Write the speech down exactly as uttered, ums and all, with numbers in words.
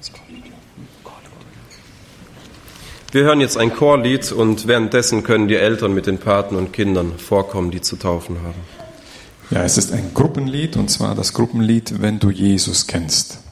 Wir hören jetzt ein Chorlied und währenddessen können die Eltern mit den Paten und Kindern vorkommen, die zu taufen haben. Ja, es ist ein Gruppenlied, und zwar das Gruppenlied "Wenn du Jesus kennst".